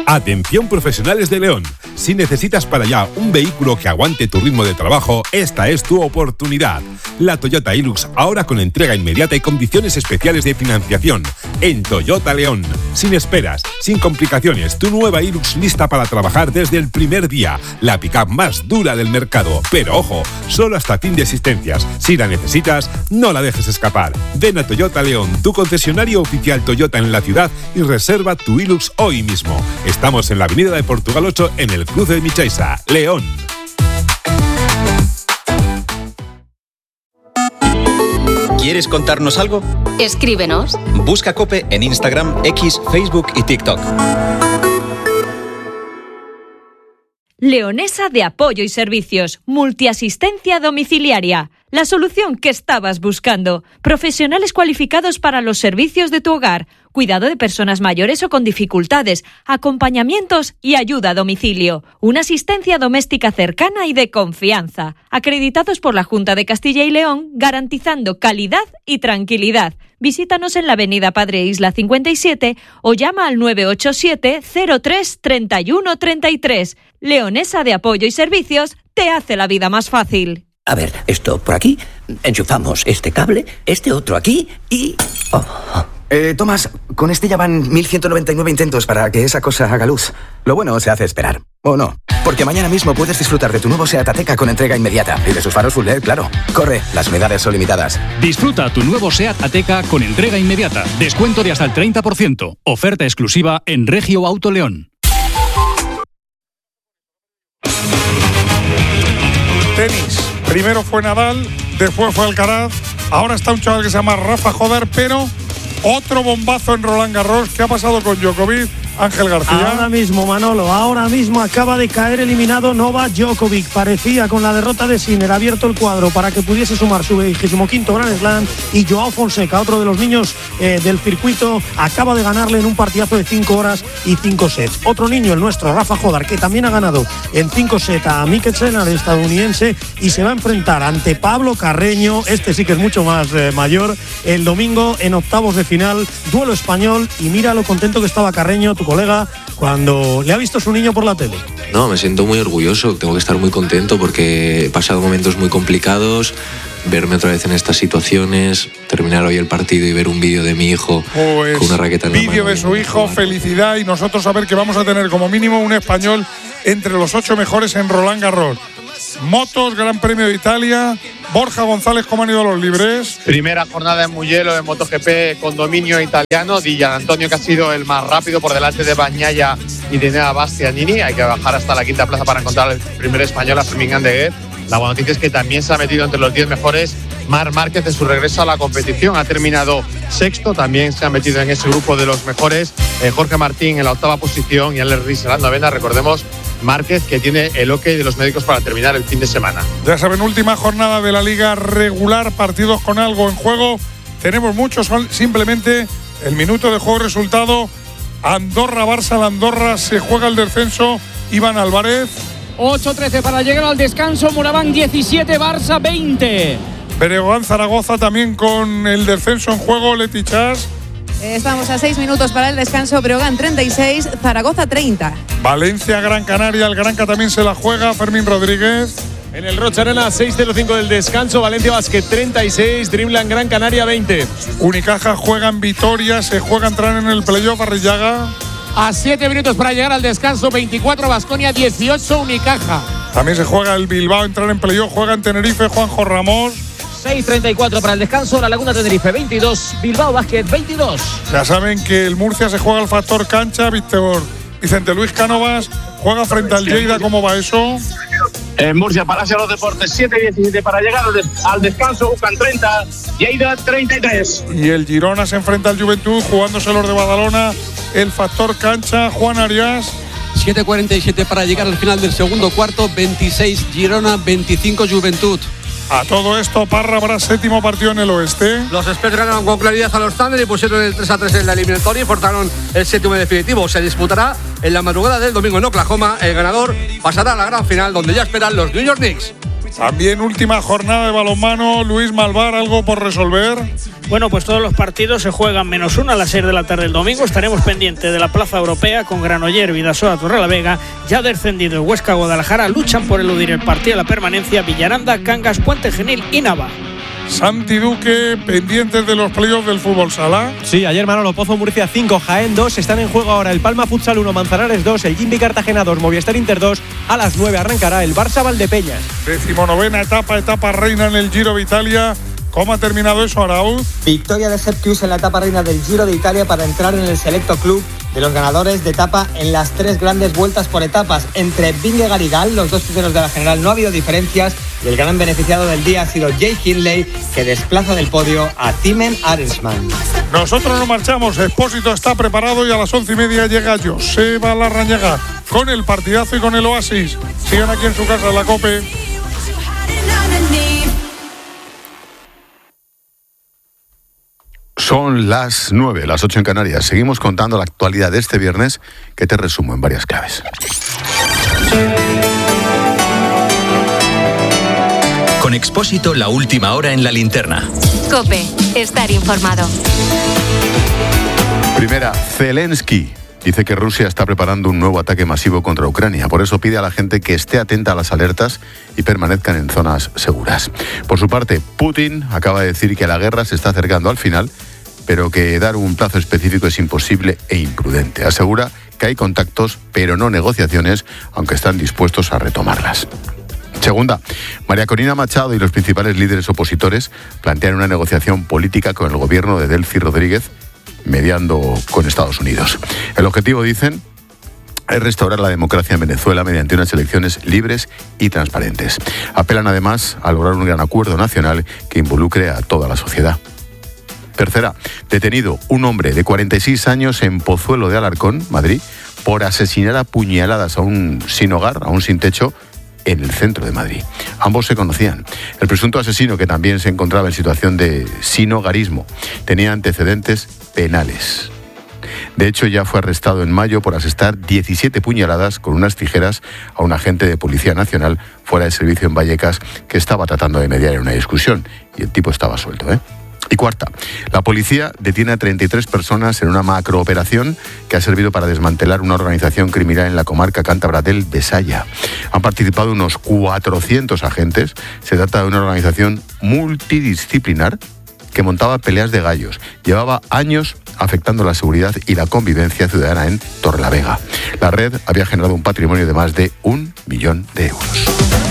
Atención profesionales de León. Si necesitas para allá un vehículo que aguante tu ritmo de trabajo, esta es tu oportunidad. La Toyota Hilux, ahora con entrega inmediata y condiciones especiales de financiación. En Toyota León. Sin esperas, sin complicaciones, tu nueva Hilux lista para trabajar desde el primer día. La pick-up más dura del mercado. Pero ojo, solo hasta fin de existencias. Si la necesitas, no la dejes escapar. Ven a Toyota León, tu concesionario oficial Toyota en la ciudad, y reserva tu Hilux hoy mismo. Estamos en la avenida de Portugal 8, en el cruce de Michaisa, León. ¿Quieres contarnos algo? Escríbenos. Busca COPE en Instagram, X, Facebook y TikTok. Leonesa de Apoyo y Servicios, multiasistencia domiciliaria. La solución que estabas buscando. Profesionales cualificados para los servicios de tu hogar, cuidado de personas mayores o con dificultades, acompañamientos y ayuda a domicilio. Una asistencia doméstica cercana y de confianza. Acreditados por la Junta de Castilla y León, garantizando calidad y tranquilidad. Visítanos en la avenida Padre Isla 57 o llama al 987 03 31 33. Leonesa de Apoyo y Servicios te hace la vida más fácil. A ver, esto por aquí, enchufamos este cable, este otro aquí y... Tomás, con este ya van 1199 intentos para que esa cosa haga luz. Lo bueno se hace esperar, ¿o no? Porque mañana mismo puedes disfrutar de tu nuevo SEAT Ateca con entrega inmediata. Y de sus faros full LED, claro. Corre, las unidades son limitadas. Disfruta tu nuevo SEAT Ateca con entrega inmediata. Descuento de hasta el 30%. Oferta exclusiva en Regio Auto León. Tenis. Primero fue Nadal, después fue Alcaraz, ahora está un chaval que se llama Rafa Joder, pero otro bombazo en Roland Garros. ¿Qué ha pasado con Djokovic? Ángel García. Ahora mismo, Manolo, ahora mismo acaba de caer eliminado Novak Djokovic. Parecía con la derrota de Sinner abierto el cuadro para que pudiese sumar su 25º Grand Slam, y Joao Fonseca, otro de los niños del circuito, acaba de ganarle en un partidazo de 5 horas y 5 sets. Otro niño, el nuestro, Rafa Jodar, que también ha ganado en 5 sets a Mikkelsen, al estadounidense, y se va a enfrentar ante Pablo Carreño, este sí que es mucho más mayor, el domingo en octavos de final, duelo español. Y mira lo contento que estaba Carreño, tu colega, cuando le ha visto su niño por la tele. No, me siento muy orgulloso, tengo que estar muy contento porque he pasado momentos muy complicados. Verme otra vez en estas situaciones, terminar hoy el partido y ver un vídeo de mi hijo pues con una raqueta en la mano. Vídeo de su hijo, felicidad, y nosotros saber que vamos a tener como mínimo un español entre los 8 mejores en Roland Garros. Motos, Gran Premio de Italia. Borja González, ¿cómo han ido los libres? Primera jornada en Mugello de MotoGP con dominio italiano. Di Gianantonio, que ha sido el más rápido, por delante de Bagnaia y de Nea Bastianini. Hay que bajar hasta la quinta plaza para encontrar el primer español, a Fermín Gandeguer. La buena noticia es que también se ha metido entre los 10 mejores Marc Márquez en su regreso a la competición. Ha terminado sexto, también se ha metido en ese grupo de los mejores Jorge Martín en la octava posición y Alex Rins en la novena. Recordemos, Márquez, que tiene el ok de los médicos para terminar el fin de semana. Ya saben, última jornada de la liga regular, partidos con algo en juego. Tenemos muchos, simplemente el minuto de juego, resultado Andorra-Barça. La Andorra se juega el descenso. Iván Álvarez. 8-13 para llegar al descanso. Moraván 17, Barça 20. Breogán-Zaragoza también con el descenso en juego. Leti Chas. Estamos a 6 minutos para el descanso. Breogán 36, Zaragoza 30. Valencia-Gran Canaria. El Granca también se la juega. Fermín Rodríguez. En el Rocha Arena, 6:05 del descanso. Valencia Basket 36, Dreamland Gran Canaria 20. Unicaja juega en Vitoria. Se juega entrar en el playoff. Arrillaga. A 7 minutos para llegar al descanso. 24, Baskonia 18, Unicaja. También se juega el Bilbao, entrar en playoff. Juega en Tenerife, Juanjo Ramos. 6:34 para el descanso. La Laguna Tenerife 22, Bilbao Basket 22. Ya saben que el Murcia se juega el factor cancha. Vicente Luis Cánovas juega frente al Lleida. ¿Cómo va eso? En Murcia, Palacio de los Deportes, 7:17 para llegar al descanso. Buscan 30, Lleida 33. Y el Girona se enfrenta al Juventud, jugándose los de Badalona. El factor cancha, Juan Arias. 7:47 para llegar al final del segundo cuarto. 26 Girona, 25 Juventud. A todo esto, Parra habrá séptimo partido en el oeste. Los Spurs ganaron con claridad a los Thunder y pusieron el 3-3 en la eliminatoria y forzaron el séptimo definitivo. Se disputará en la madrugada del domingo en Oklahoma. El ganador pasará a la gran final, donde ya esperan los New York Knicks. También última jornada de balonmano. Luis Malvar, ¿algo por resolver? Bueno, pues todos los partidos se juegan -1 a las 6 de la tarde del domingo. Estaremos pendientes de la plaza europea con Granollers, Vidasoa, Torrelavega. Ya descendido el Huesca, Guadalajara luchan por eludir el partido de la permanencia. Villaranda, Cangas, Puente Genil y Nava. Santi Duque, pendientes de los playoffs del fútbol sala. Sí, ayer Manolo Pozo, Murcia 5, Jaén 2. Están en juego ahora el Palma Futsal 1, Manzanares 2, el Jimbi Cartagena 2, Movistar Inter 2. A las 9 arrancará el Barça Valdepeñas. 19ª etapa reina en el Giro de Italia. ¿Cómo ha terminado eso, Arauz? Victoria de Sepp Kuss en la etapa reina del Giro de Italia para entrar en el selecto club de los ganadores de etapa en las 3 grandes vueltas por etapas. Entre Vingegaard y Gal, los dos primeros de la general, no ha habido diferencias y el gran beneficiado del día ha sido Jay Hindley, que desplaza del podio a Timen Arensman. Nosotros nos marchamos, Expósito está preparado y a las 11:30 llega Joseba Larrañaga con el partidazo y con el Oasis. Sigan aquí en su casa, en la COPE. Son las 9, las 8 en Canarias. Seguimos contando la actualidad de este viernes, que te resumo en varias claves. Con Expósito, la última hora en la linterna. COPE, estar informado. Primera, Zelensky dice que Rusia está preparando un nuevo ataque masivo contra Ucrania. Por eso pide a la gente que esté atenta a las alertas y permanezcan en zonas seguras. Por su parte, Putin acaba de decir que la guerra se está acercando al final, pero que dar un plazo específico es imposible e imprudente. Asegura que hay contactos, pero no negociaciones, aunque están dispuestos a retomarlas. Segunda, María Corina Machado y los principales líderes opositores plantean una negociación política con el gobierno de Delcy Rodríguez, mediando con Estados Unidos. El objetivo, dicen, es restaurar la democracia en Venezuela mediante unas elecciones libres y transparentes. Apelan además a lograr un gran acuerdo nacional que involucre a toda la sociedad. Tercera, detenido un hombre de 46 años en Pozuelo de Alarcón, Madrid, por asesinar a puñaladas a un sin hogar, a un sin techo, en el centro de Madrid. Ambos se conocían. El presunto asesino, que también se encontraba en situación de sinhogarismo, tenía antecedentes penales. De hecho, ya fue arrestado en mayo por asestar 17 puñaladas con unas tijeras a un agente de Policía Nacional fuera de servicio en Vallecas que estaba tratando de mediar en una discusión. Y el tipo estaba suelto, ¿eh? Y cuarta, la policía detiene a 33 personas en una macrooperación que ha servido para desmantelar una organización criminal en la comarca cántabra del Besaya. Han participado unos 400 agentes. Se trata de una organización multidisciplinar que montaba peleas de gallos. Llevaba años afectando la seguridad y la convivencia ciudadana en Torrelavega. La red había generado un patrimonio de más de 1 millón de euros.